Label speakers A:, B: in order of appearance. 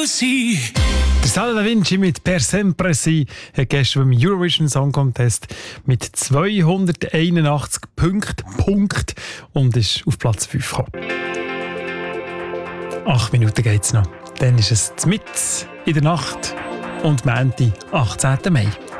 A: see.
B: Der Sal Da Vinci mit «Per sempre si» hat gestern beim Eurovision Song Contest mit 281 Punkten und ist auf Platz 5 gekommen. 8 Minuten geht's noch. Dann ist es mitten in der Nacht und Montag, 18. Mai.